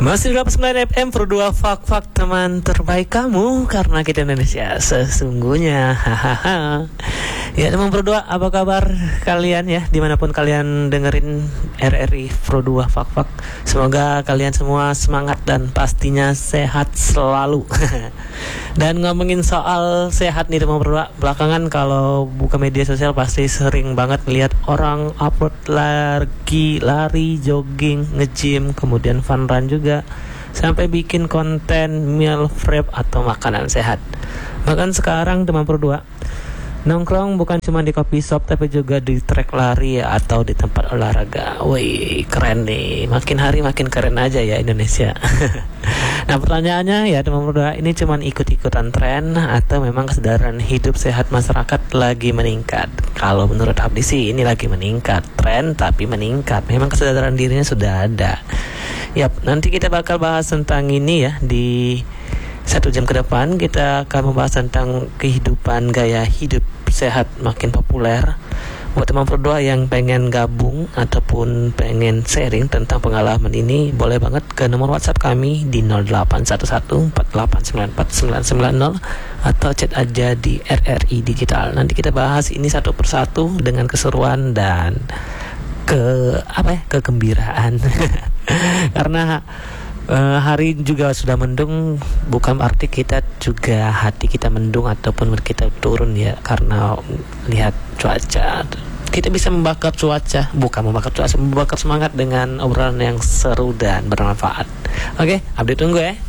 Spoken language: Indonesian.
Masih 89 FM Pro 2 Fak-Fak, teman terbaik kamu, karena kita Indonesia sesungguhnya. Hahaha. Ya teman Pro 2, apa kabar kalian ya, dimanapun kalian dengerin RRI Pro 2 Fak-Fak. Semoga kalian semua semangat dan pastinya sehat selalu. Dan ngomongin soal sehat nih teman Pro 2, belakangan kalau buka media sosial pasti sering banget melihat orang upload lari, jogging, nge-gym, kemudian fun run juga, sampai bikin konten meal prep atau makanan sehat. Bahkan sekarang teman Pro 2, nongkrong bukan cuma di coffee shop tapi juga di trek lari atau di tempat olahraga. Wih, keren nih. Makin hari makin keren aja ya Indonesia. Nah pertanyaannya ya teman berdua, ini cuma ikut-ikutan tren atau memang kesadaran hidup sehat masyarakat lagi meningkat? Kalau menurut Abdi sih ini lagi meningkat. Tren tapi meningkat. Memang kesadaran dirinya sudah ada. Yap, nanti kita bakal bahas tentang ini ya di 1 jam ke depan. Kita akan membahas tentang kehidupan gaya hidup sehat makin populer. Buat teman berdua yang pengen gabung ataupun pengen sharing tentang pengalaman ini, boleh banget ke nomor WhatsApp kami di 081148949990 atau chat aja di RRI Digital. Nanti kita bahas ini satu persatu dengan keseruan dan kegembiraan. Karena hari juga sudah mendung, bukan arti kita juga hati kita mendung ataupun kita turun ya, karena lihat cuaca. Kita bisa membakar cuaca, bukan membakar cuaca, membakar semangat dengan obrolan yang seru dan bermanfaat. Oke, update tunggu ya.